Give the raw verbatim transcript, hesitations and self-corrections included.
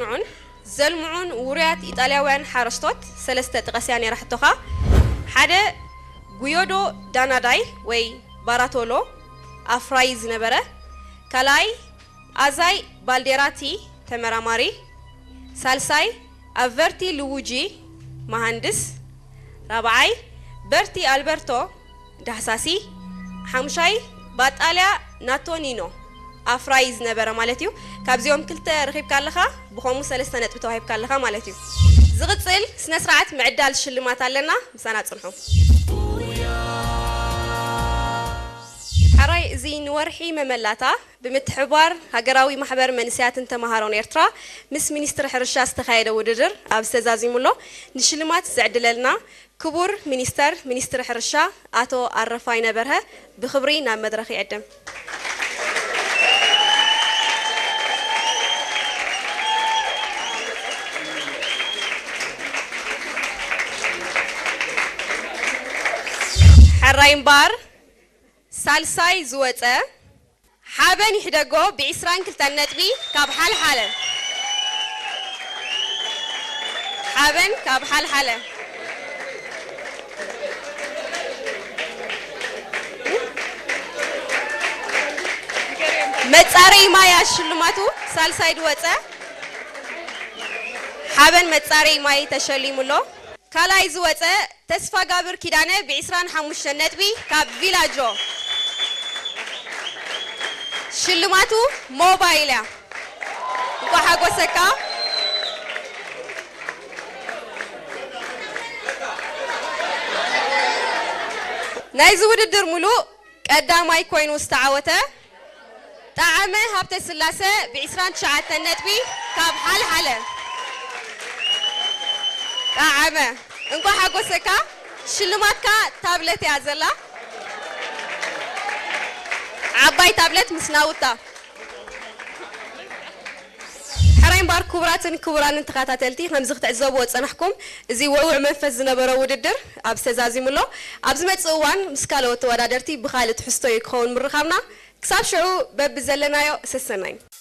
زصنعون زلمعون وريات إيطالياوين حارستوت سلسلة تقسياني راح تخا حدا غيودو داناداي وي باراتولو أفرايز نبرة كالاي أزاي بالديراتي تمراماري سالساي أفرتي لوجي مهندس رابعاي برتي ألبرتو دحساسي حمشاي باتاليا ناتونينو أفرايز نبرة مالتيو كابزيوم كلتا رخيب كاللخا بخومو سلسة نتبتو هيب كاللخا مالتيو زغتسل سنسرعات معدال الشلمات لنا مسانات صنحو حراي زين ورحي مملاتا بمتحبار هاجراوي محبر منسيات انت مهارون إرترا مس مينستر حرشة استخايدة ودجر أبستزازي مولو نشلمات زعد لنا كبور مينستر مينستر حرشة أتو عرفاينا برها بخبري نام مدرخي عدم حراين بار سالساي زوجة حابن يحدقو بعسران كلتا النتبي كاب حال حالة حابن كاب حال حالة متصاري ما يشلماتو سالساي دوجة حابن متصاري ما يتشلي ملو كالاي زوجة تسفى قابر كيدانة بعسران حموش النتبي كاب فيلاجو شلماتو موبايلا وحاجو سكا نايزو وددر ملو قداماي كوين وستعاوته طعمه هابته سلاسه بعسران شعات النتبي كاب حال حاله طعمه انكو حاجو سكا شلماتكا تابلت يا زلا عباي تابلت مسناوتا حراين بار كبراتن كبران انتقاتاتلتي خمس تعزبوا وصنحكم زي ووع منفذ نبره وددر ابستزازي ملو ابزمت صوان مسكالو تودادرتي بخالت حستو يكون مرخامنا كساب شعو بب زلنايو سسناي